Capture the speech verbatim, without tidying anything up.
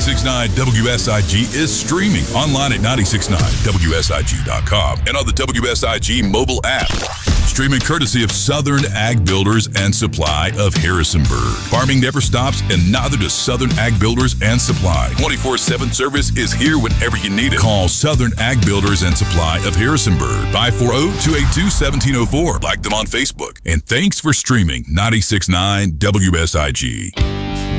ninety-six point nine W S I G is streaming online at nine six nine W S I G dot com and on the W S I G mobile app. Streaming courtesy of Southern Ag Builders and Supply of Harrisonburg. Farming never stops, and neither does Southern Ag Builders and Supply. twenty-four seven service is here whenever you need it. Call Southern Ag Builders and Supply of Harrisonburg, five four zero, two eight two, one seven zero four. Like them on Facebook. And thanks for streaming ninety-six point nine W S I G.